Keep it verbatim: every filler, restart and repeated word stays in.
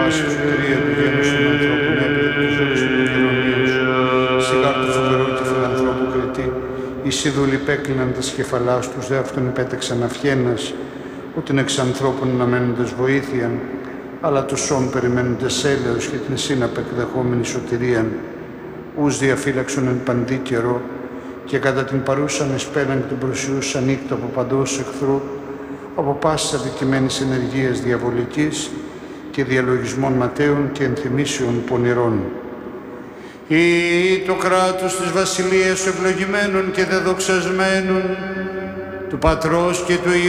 πάση σωτηρία του γένους των ανθρώπων έπειτα του ζωής του κοινωνίας. Σιγά του φοβερού και φιλανθρώπου κριτή, εις είδουλοι πέκλυναν τα σκεφαλάς τους, δε αυτόν υπέτεξαν αυχένας, ούτιν εξ ανθρώπων αναμένοντες βοήθειαν, αλλά τους σών περιμένοντες έλεος και την σύναπε εκδεχόμενη σωτηρίαν. Ους διαφύλαξον εν παντή καιρό, και κατά την παρούσαν εσπέραν και την προσιούσαν νύχτα από παντός εχθρού, από πάσης αδικημένης ενεργείας διαβολικής και διαλογισμών ματέων και ενθυμίσεων πονηρών. Ή το κράτος της βασιλείας ευλογημένων και δεδοξασμένων, του Πατρός και του Υιού